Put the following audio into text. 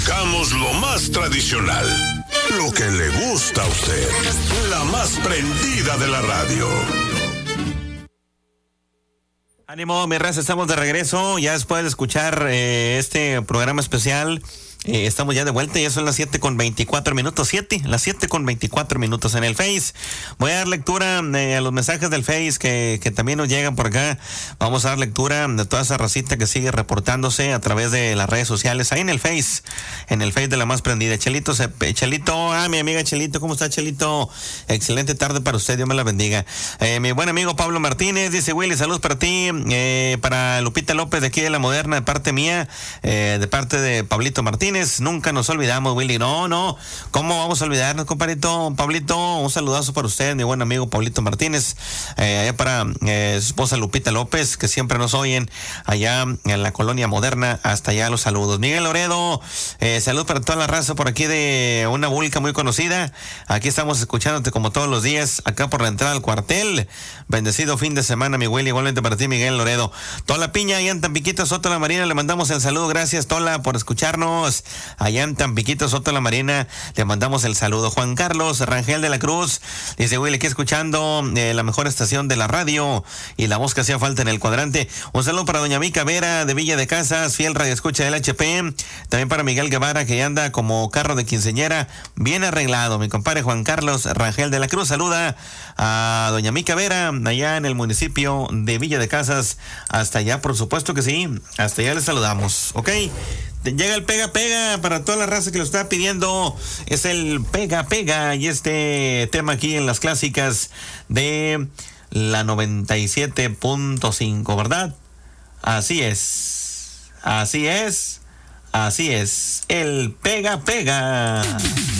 tocamos lo más tradicional, lo que le gusta a usted, la más prendida de la radio. Ánimo, mi raza, estamos de regreso, ya después de escuchar este programa especial. Estamos ya de vuelta, ya son las 7:24, las 7:24 en el Face. Voy a dar lectura a los mensajes del Face que también nos llegan por acá. Vamos a dar lectura de toda esa racita que sigue reportándose a través de las redes sociales, ahí en el Face de la más prendida. Chelito, mi amiga Chelito, ¿cómo está, Chelito? Excelente tarde para usted, Dios me la bendiga. Mi buen amigo Pablo Martínez dice: Willy, saludos para ti, para Lupita López de aquí de La Moderna, de parte mía, de parte de Pablito Martínez. Nunca nos olvidamos, Willy. No. ¿Cómo vamos a olvidarnos, compadrito? Pablito, un saludazo para usted, mi buen amigo Pablito Martínez. Allá para su esposa Lupita López, que siempre nos oyen allá en la colonia Moderna. Hasta allá los saludos. Miguel Loredo, salud para toda la raza por aquí de una vulca muy conocida. Aquí estamos escuchándote como todos los días, acá por la entrada al cuartel. Bendecido fin de semana, mi Willy. Igualmente para ti, Miguel Loredo. Tola Piña, allá en Tampiquito, Soto la Marina, le mandamos el saludo. Gracias, Tola, por escucharnos. Allá en Tampiquito, Soto la Marina, le mandamos el saludo. Juan Carlos Rangel de la Cruz dice: Willy, aquí escuchando la mejor estación de la radio y la voz que hacía falta en el cuadrante. Un saludo para doña Mica Vera de Villa de Casas, fiel radioescucha del HP. También para Miguel Guevara, que ya anda como carro de quinceañera, bien arreglado. Mi compadre Juan Carlos Rangel de la Cruz saluda a doña Mica Vera, allá en el municipio de Villa de Casas. Hasta allá, por supuesto que sí, hasta allá le saludamos, ¿ok? Llega el pega para toda la raza que lo está pidiendo. Es el pega y este tema aquí en las clásicas de la 97.5, ¿verdad? Así es. El pega.